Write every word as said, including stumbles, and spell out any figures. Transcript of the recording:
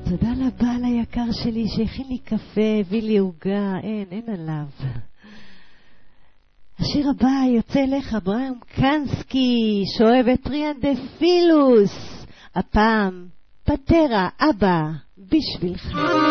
תודה לבעל היקר שלי שהכין לי קפה, הביא לי עוגה, אין, אין עליו. השיר הבא יוצא אליך, אברהם קנסקי, שואב את ריאן דה פילוס. הפעם, פטרה, אבא, בשבילך.